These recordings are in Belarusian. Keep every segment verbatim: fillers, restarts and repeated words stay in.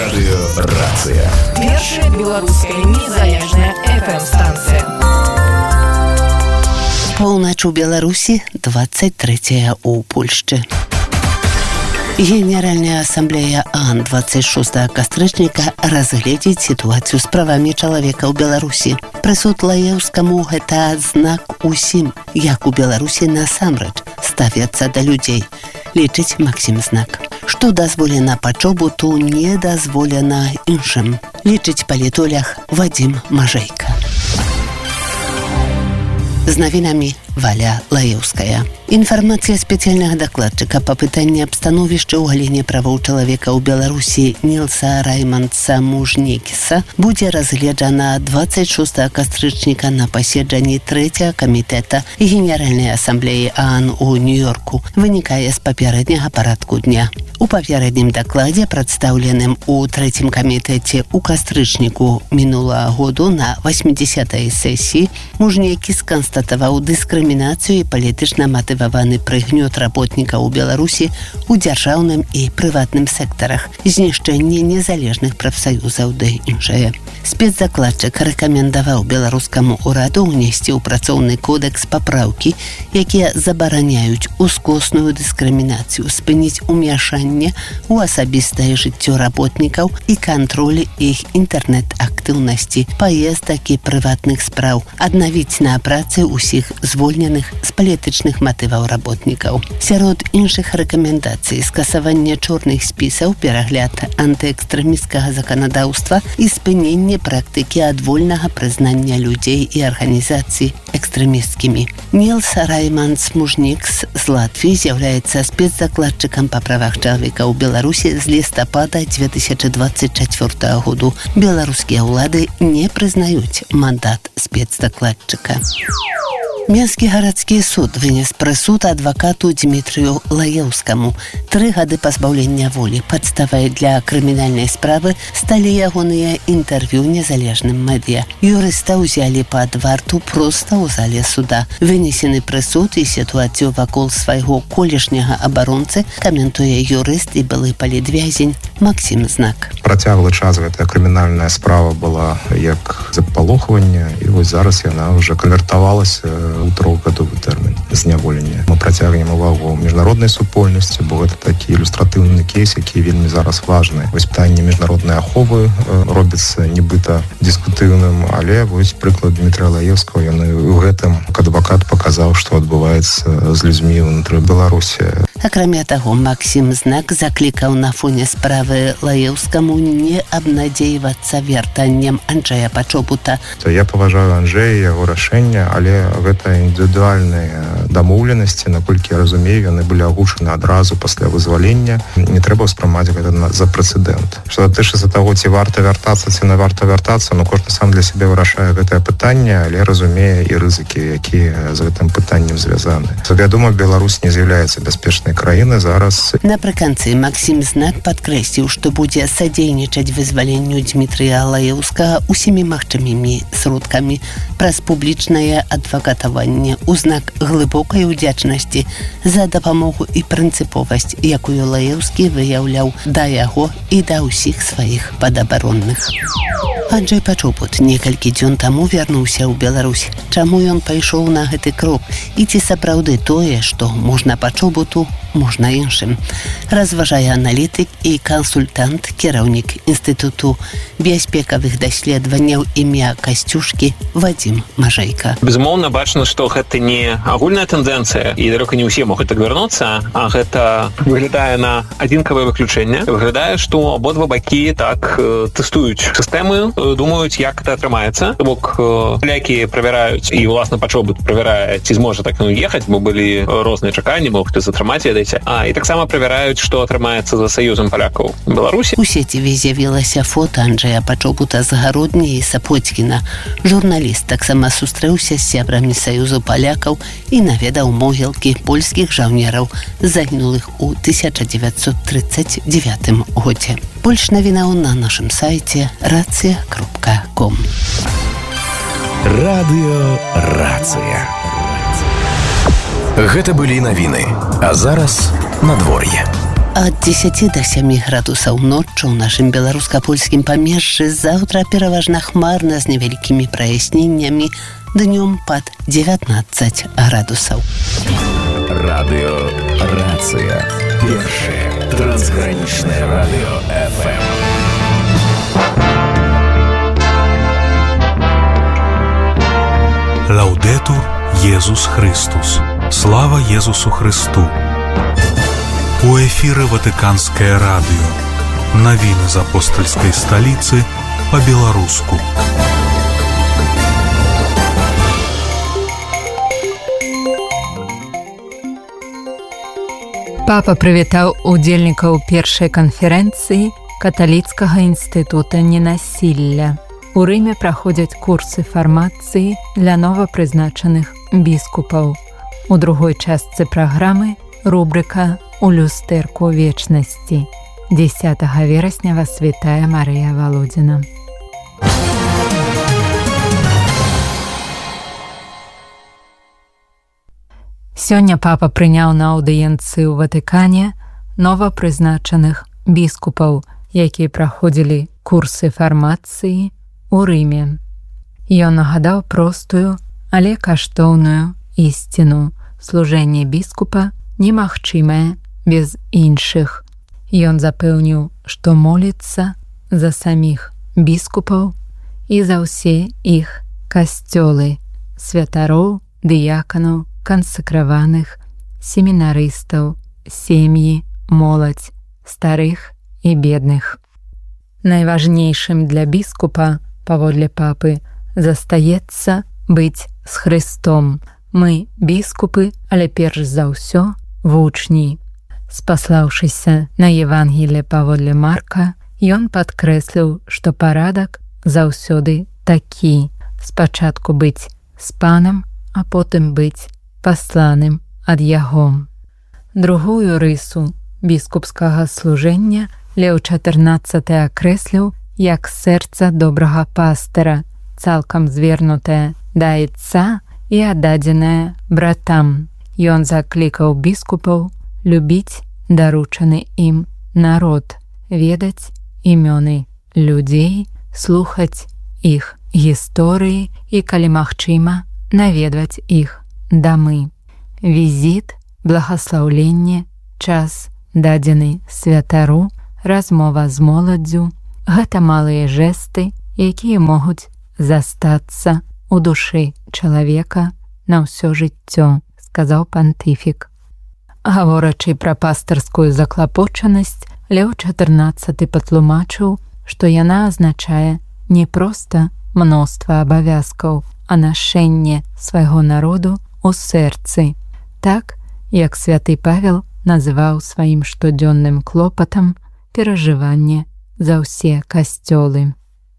Радыёрацыя. Першая беларуская незалежная эф эм-станцыя. Поўнач у Беларусі, двадцать третья у Польшчы. Генеральная ассамблея ААН двадцать шостага кастрычніка разгледзіць сітуацыю з правамі чалавека ў Беларусі. Прысуд Лаеўскаму – гэта знак усім, як у Беларусі насамрэч ставяцца да людзей, лічыць Максім Знак. Што дазволена пачобуту, не дазволена іншым, лічыць палітолог Вадзім Мажэйка. З навінамі Валя Лаеўская. Інфармацыя спецыяльнага дакладчыка па пытанні аб становішчы ў галіне правоў чалавека ў Беларусі Нілса Раймандса Мужнекіса будзе разгледжана двадцать шостага кастрычніка на паседжанні трэцяга камітэта Генеральнай асамблеі ААН у Нью-Йорку. Вынікае з папярэдняга парадку дня. У папярэднім дакладзе, прадстаўленым у трэцім камітэце ў кастрычніку мінулага году на восьмідзесятай сесіі, Мужнекіс канстатаваў дыскрымінацыю і палітычна матываваны прыгнёт работнікаў у Беларусі у дзяржаўным і прыватным сектарах, знішчэнне незалежных прафсаюзаў ды іншае. Спецдакладчык рэкамендаваў беларускаму ўраду ўнесці ў працоўны кодэкс папраўкі, якія забараняюць ускосную дыскрымінацыю, спыніць умяшанне у асабістае жыццё работнікаў і кантролі іх інтэрнэт-актыўнасці, паездак і прыватных спраў, аднавіць на працы ўсіх звольненых з палітычных матываў работнікаў. Сярод іншых рэкамендацый скасаванне чорных спісаў, перагляд антыэкстрэмісцкага заканадаўства і спыненне практыкі адвольнага прызнання людзей і арганізацый экстрэмісцкімі. Нілс Раймандс Мужнекіс з Латвіі з'яўляецца спецдакладчыкам па правах чалавека ў Беларусі з лістапада дзве тысячы дваццаць чацвёртага году. Беларускія ўлады не прызнаюць мандат спецдакладчыка. Менскі гарадскі суд вынес прысуд адвакату Дмітрыю Лаеўскаму. Тры гады пазбаўлення волі. Падставай для крымінальнай справы сталі ягоныя інтэрв'ю незалежным медыа. Юрыста ўзялі пад варту проста ў зале суда. Вынесены прысуд і сітуацыю вакол свайго колішняга абаронцы каментуе юрыст і былы палітвязень Максім Знак. Працяглы час гэтая крымінальная справа была як запалохванне, і вось зараз яна ўжо канвертавалася у трохгадовы тэрмін зняволення. Мы працягнем увагу міжнароднай супольнасці, бо гэта такі ілюстратыўны кейс, які вельмі зараз важны. Вось пытанне міжнароднай аховы робіцца нібыта дыскутыўным, але вось прыклад Дмітрия Лаеўскага, ён у гэтым адвакат паказаў, што адбываецца з людзьмі ўнутры Беларусі. Акрамя таго, Максім Знак заклікаў на фоне справы Лаеўскаму не абнадзейвацца вяртаннем Анджэя Пачобута. Я паважаю Анджэя, яго рашэнне, але гэта індывідуальныя дамоўленасці, наколькі я разумею, яны былі агучаны адразу пасля вызвалення. Не трэба ўспрымаць гэта за прэцэдэнт. Што датычыцца таго, ці варта вяртацца, ці не варта вяртацца, ну кожны сам для сябе вырашае гэтае пытанне, але разумее і рызыкі, якія з гэтым пытаннем звязаны. Вядома, Беларусь не з'яўляецца бяспечнай краіны зараз. Напрыканцы Максім Знак падкрэсліў, што будзе садзейнічаць вызваленню Дмітрия Лаеўскага усімі магчымымі сродкамі праз публічнае адвакатаванне ў знак глыбокай удзячнасці за дапамогу і прынцыповасць, якую Лаеўскі выяўляў да яго і да ўсіх сваіх падабаронных. Анджэй Пачобут некалькі дзён таму вярнуўся ў Беларусь. Чаму ён пайшоў на гэты крок? І ці сапраўды тое, што можна Пачобуту, можна іншым? Разважае аналітык і кансультант, кіраўнік Інстытуту бяспекавых даследаванняў імя Касцюшкі Вадзім Мажэйка. Безумоўна, бачна, што гэта не агульная тэндэнцыя, і далёка не ўсе могуць так вярнуцца, а гэта выглядае на адзінкавае выключэнне. Выглядае, што абодва бакі так э, тэстуюць сістэмы, э, думаюць, як гэта атрымаецца. Бок э, палякі правяраюць, і уласна Пачобут правярае, ці зможа так ну ехаць, бо былі розныя чаканні, мог хтось атрымаць, ведаеце. А, і таксама правяраюць, што атрымаецца за саюзам палякаў Беларусі. У сеціве з'явілася фота Анджэя Пачобута з Гародні і Сапоцькіна. Журналіст таксама сустрэўся з сябрамі саюзу палякаў і наведаў могілкі польскіх жаўнераў, загінулых у тысяча дзевяцьсот тридцать девятым годзе. Больш навінаў на нашым сайце рацыя кропка ком. Радыёрацыя. Гэта былі навіны, а зараз надвор'е. Ад дзесяці да сямі градусаў ноччу ў нашым беларуска-польскім памежжы, заўтра пераважна хмарна з невялікімі праясненнямі, днём пад дзевятнаццаць градусаў. Радио «Рация». Первое трансграничное радио эф эм. Лаудетур Єсус Христос. Слава Єсусу Христу. У эфіры Ватыканскае радыё. Навіны з апостальскай сталіцы па-беларуску. Папа прывітаў удзельнікаў першай канферэнцыі каталіцкага інстытута ненасілля. У Рыме праходзяць курсы фармацыі для новапрызначаных біскупаў. У другой частцы праграмы рубрика «У люстэрку вечнасці». дзесятага верасня вас вітае Марыя Валодзіна. Сёння папа прыняў на аўдыенцыі ў Ватыкане новапрызначаных біскупаў, якія праходзілі курсы фармацыі у Рыме. Ён нагадаў простую, але каштоўную ісціну. Служэнне біскупа немагчымае без іншых. Ён запэўніў, што моліцца за саміх біскупаў і за ўсе іх касцёлы, святароў, дыяканаў, кансакраваных, семінарыстаў, сем'і, моладзь, старых і бедных. Найважнейшым для біскупа, паводле папы, застаецца быць з Христом. Мы біскупы, але перш за ўсё вучні. Спаслаўшыся на Евангелие паводле Марка, ён падкрэсліў, што парадак заўсёды такі: спачатку быць з панам, а потым быць пасланым ад яго. Другую рысу біскупскага служэння Леў чатырнаццаты акрэсліў як сэрца добрага пастыра, цалкам звернутае да Айца і аддадзенае братам. Ён заклікаў біскупаў любіць даручаны ім народ, ведаць імёны людзей, слухаць іх гісторыі і, калі магчыма, наведваць іх дамы. Візіт, благаслаўленне, час, дадзены святару, размова з моладдзю – гэта малыя жэсты, якія могуць застацца у душы чалавека на ўсё жыццё, сказаў пантыфік. Гаворачы пра пастырскую заклапочанасць, Леў чатырнаццаты патлумачыў, што яна азначае не проста мноства абавязкаў, а нашэнне свайго народу у сэрцы, так, як святы Павел называў сваім штодзённым клопатам перажыванне за ўсе касцёлы.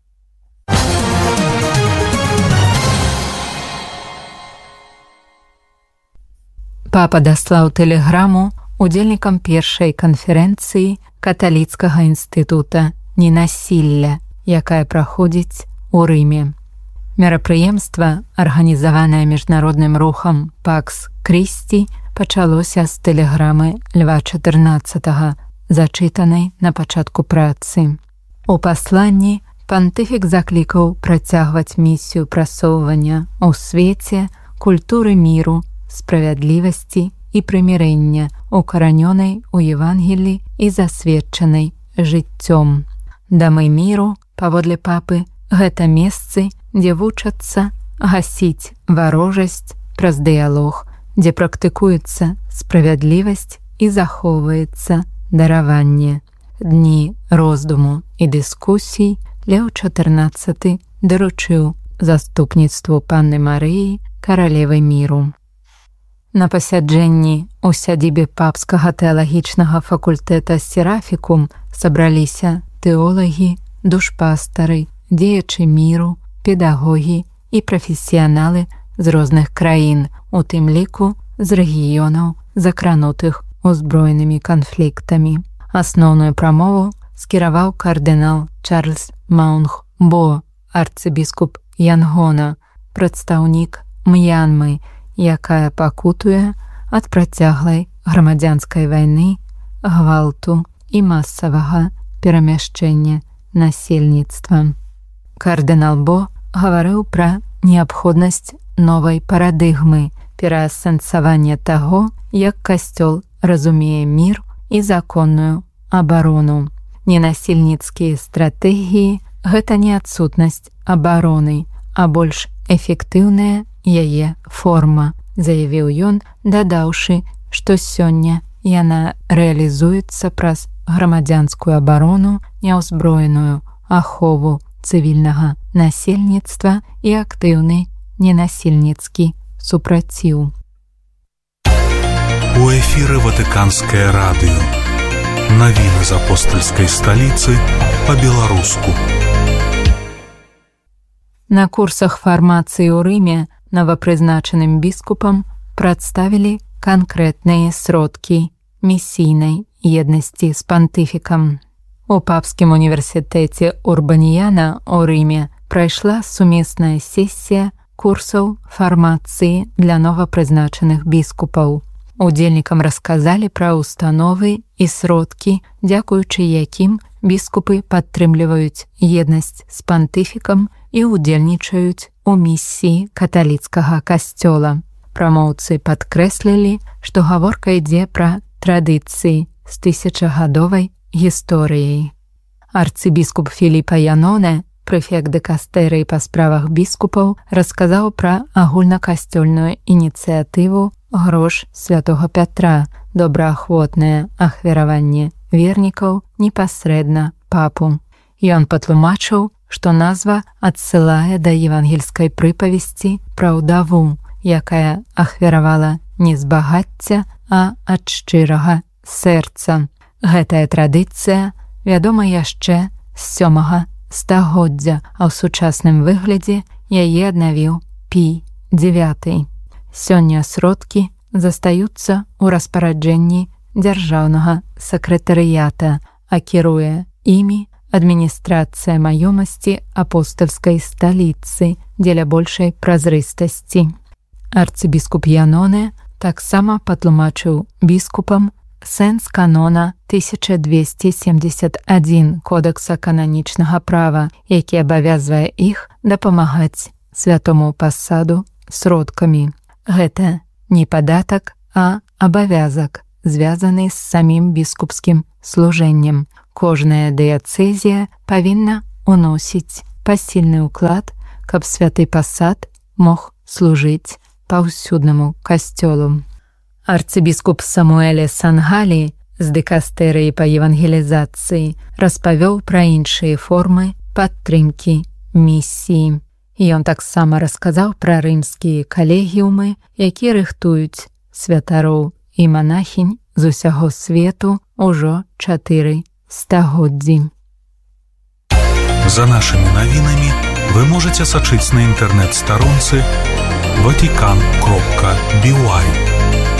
Папа даслаў тэлеграму удзельнікам першай канферэнцыі каталіцкага інстытута ненасілля, якая праходзіць у Рыме. Мерапрыемства, арганізаванае міжнародным рухам Пакс Крісці, пачалося з тэлеграмы Льва чатырнаццатага, зачытанай на пачатку працы. У пасланні пантыфік заклікаў працягваць місію прасоўвання ў свеце культуры міру, справядлівасці і прымірэння, укаранёнай у Евангелі і засведчанай жыццём. Дамы міру, паводле папы, гэта месцы, дзе вучацца гасіць варожасць праз дыялог, дзе практыкуецца справядлівасць і захоўваецца дараванне. Дні роздуму і дыскусій Леў чатырнаццаты даручыў заступніцтву панны Марыі, каралевы міру. На пасяджэнні ў сядзібе папскага тэалагічнага факультэта Серафікум сабраліся тэолагі, душпастары, дзеячы міру, педагогі і прафесіяналы з розных краін, у тым ліку з рэгіёнаў, закранутых узброенымі канфліктамі. Асноўную прамову скіраваў кардынал Чарльз Маунг-Бо, арцыбіскуп Янгона, прадстаўнік М'янмы, якая пакутуе ад працяглай грамадзянскай вайны, гвалту і масавага перамяшчэння насельніцтва. Кардынал Бо гаварыў пра неабходнасць новай парадыгмы, пераасэнсавання таго, як касцёл разумее мір і законную абарону. Ненасільніцкія стратэгіі – гэта не адсутнасць абароны, а больш эфектыўная яе форма, заявіў ён, дадаўшы, што сёння яна рэалізуецца праз грамадзянскую абарону, няўзброеную ахову цывільнага насельніцтва і актыўны ненасільніцкі супраціў. У эфіры Ватыканскае радыё. Навіны з апостальскай сталіцы па-беларуску. На курсах фармацыі ў Рыме новапрызначаным біскупам прадставілі канкрэтныя сродкі місійнай еднасці з пантыфікам. У папскім універсітэце Урбаніяна ў Рыме прайшла сумесная сесія курсаў фармацыі для новапрызначаных біскупаў. Удзельнікам расказалі пра установы і сродкі, дзякуючы якім біскупы падтрымліваюць еднасць з пантыфікам і ўдзельнічаюць у місіі каталіцкага касцёла. Прамоўцы падкрэслілі, што гаворка ідзе пра традыцыі з тысячагадовай гісторыяй. Арцыбіскуп Філіпа Яноне, прэфект дыкастэрыі па справах біскупаў, расказаў пра агульнакасцёльную ініцыятыву «Грош святого Пятра», добраахвотнае ахвяраванне вернікаў непасрэдна папу. Ён патлумачыў, што назва адсылае да евангельскай прыпавесці пра ўдаву, якая ахвяравала не з багацця, а ад шчырага сэрца. Гэтая традыцыя вядома яшчэ з сёмага стагоддзя, а ў сучасным выглядзе яе аднавіў Пій дзевяты. Сёння сродкі застаюцца ў распараджэнні дзяржаўнага сакратарыята, а кіруе імі адміністрацыя маёмасці апостальскай сталіцы дзеля большай празрыстасці. Арцыбіскуп Яноне таксама патлумачыў біскупам сэнс канона тысяча двести семьдесят один Кодекса кананічнага права, які абавязвае іх дапамагаць святому пасаду сродкамі. Гэта не падатак, а абавязак, звязаны з самім біскупскім служэннем. Кожная дыяцэзія павінна ўносіць пасільны ўклад, каб святы пасад мог служыць паўсюднаму касцёлу. Арцыбіскуп Самуэле Сангалі з дыкастэрыі па евангелізацыі распавёў пра іншыя формы падтрымкі місіі. Ён таксама расказаў пра рымскія калегіумы, якія рыхтуюць святароў і манахінь з усяго свету ўжо чатыры стагоддзі. За нашымі навінамі вы можаце сачыць на інтэрнэт-старонцы ватикан кропка би уай.